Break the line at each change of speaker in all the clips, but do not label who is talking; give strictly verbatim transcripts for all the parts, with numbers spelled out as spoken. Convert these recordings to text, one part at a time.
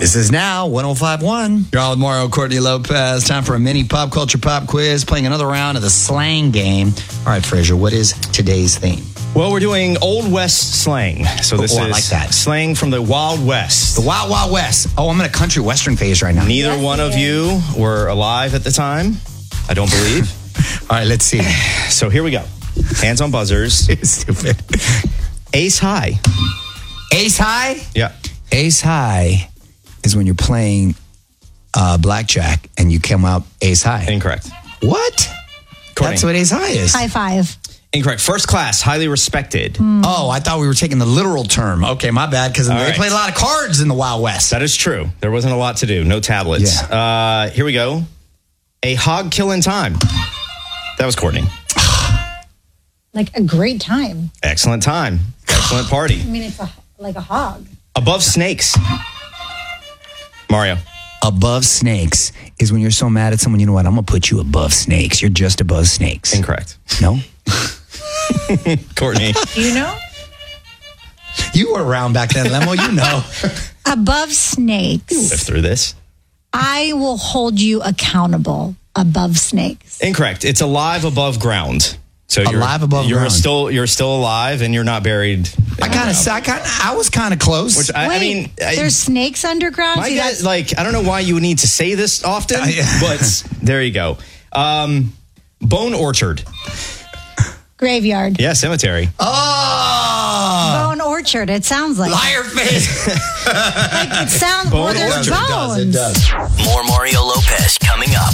This is now one oh five point one.
You're all with Mario Courtney Lopez. Time for a mini pop culture pop quiz, playing another round of the slang game. All right, Fraser, what is today's theme?
Well, we're doing Old West slang. So this
Oh, I
is
like that.
slang from the Wild West.
The Wild Wild West. Oh, I'm in a country western phase right now.
Neither
Yes,
one
he
of
is.
you were alive at the time, I don't believe.
All right, let's see.
So here we go. Hands on buzzers.
Stupid.
Ace high.
Ace high?
Yeah.
Ace high is when you're playing uh, blackjack and you come out ace high.
Incorrect.
What?
Courtney.
That's what ace high is.
High five.
Incorrect. First class, highly respected.
Oh, I thought we were taking the literal term. Okay, my bad, because they
All right.
played a lot of cards in the Wild West.
That is true. There wasn't a lot to do. No tablets.
Yeah.
Uh, here we go. A hog killing time. That was Courtney.
Like a great time.
Excellent time. Excellent party.
I mean, it's a, like a hog.
Above snakes. Mario.
Above snakes is when you're so mad at someone, you know what? I'm going to put you above snakes. You're just above snakes.
Incorrect.
No?
Courtney.
Do you know?
You were around back then, Lemo. You know.
Above snakes.
Live through this.
I will hold you accountable above snakes.
Incorrect. It's alive above ground. So you're
Alive above
you're
ground.
still you're still alive and you're not buried.
I kind of, I, kinda, I was kind of close.
Which I,
Wait,
I mean, I,
there's snakes underground?
my
See,
guess,
that's-
like I don't know why you would need to say this often,
Uh, yeah.
but there you go. Um, bone orchard.
Graveyard.
Yeah, cemetery.
Oh!
Bone orchard, it sounds like.
Liar face.
Like, it sounds
Bone
well, there's
orchard.
bones.
It does, it does.
More Mario Lopez coming up.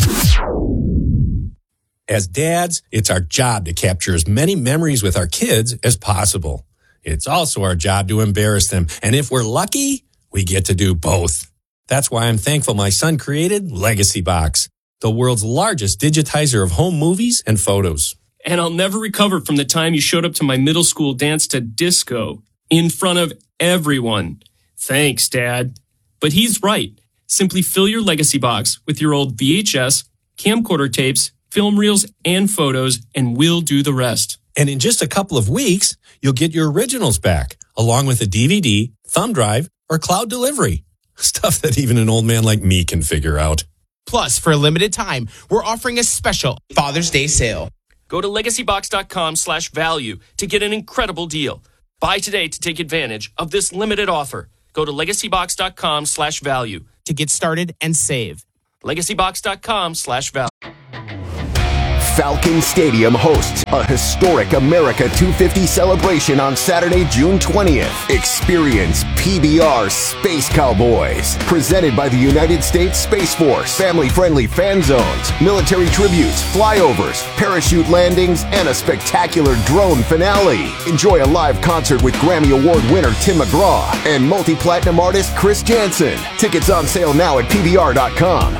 As dads, it's our job to capture as many memories with our kids as possible. It's also our job to embarrass them. And if we're lucky, we get to do both. That's why I'm thankful my son created Legacy Box, the world's largest digitizer of home movies and photos.
And I'll never recover from the time you showed up to my middle school dance to disco in front of everyone. Thanks, Dad. But he's right. Simply fill your Legacy Box with your old V H S, camcorder tapes, film reels, and photos, and we'll do the rest.
And in just a couple of weeks, you'll get your originals back, along with a D V D, thumb drive, or cloud delivery. Stuff that even an old man like me can figure out.
Plus, for a limited time, we're offering a special Father's Day sale.
Go to legacybox.com slash value to get an incredible deal. Buy today to take advantage of this limited offer. Go to legacybox.com slash value.
To get started and save.
legacybox.com slash value.
Falcon Stadium hosts a historic America two fifty celebration on Saturday, June twentieth. Experience P B R Space Cowboys, presented by the United States Space Force. Family-friendly fan zones, military tributes, flyovers, parachute landings, and a spectacular drone finale. Enjoy a live concert with Grammy Award winner Tim McGraw and multi-platinum artist Chris Jansen. Tickets on sale now at P B R dot com.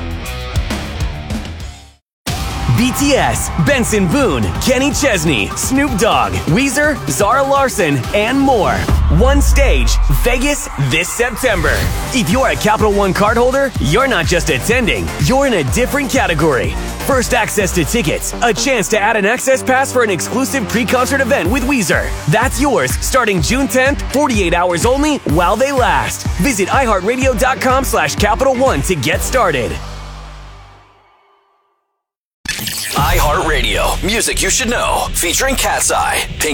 B T S, Benson Boone, Kenny Chesney, Snoop Dogg, Weezer, Zara Larson, and more. One stage, Vegas this September. If you're a Capital One cardholder, you're not just attending, you're in a different category. First access to tickets, a chance to add an access pass for an exclusive pre-concert event with Weezer. That's yours starting June tenth, forty-eight hours only while they last. Visit iHeartRadio.com slash Capital One to get started.
iHeartRadio. Music you should know. Featuring Cat's Eye. Pink